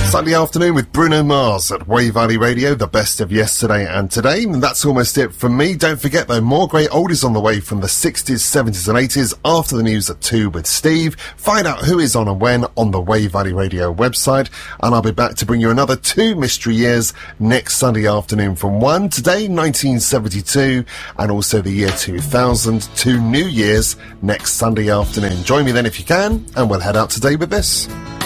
Sunday afternoon with Bruno Mars at Wave Valley Radio, the best of yesterday and today. And that's almost it from me. Don't forget, though, more great oldies on the way from the 60s, 70s and 80s after the news at 2 with Steve. Find out who is on and when on the Wave Valley Radio website. And I'll be back to bring you another 2 mystery years next Sunday afternoon from 1. Today, 1972, and also the year 2000. 2 New Years next Sunday afternoon. Join me then if you can, and we'll head out today with this.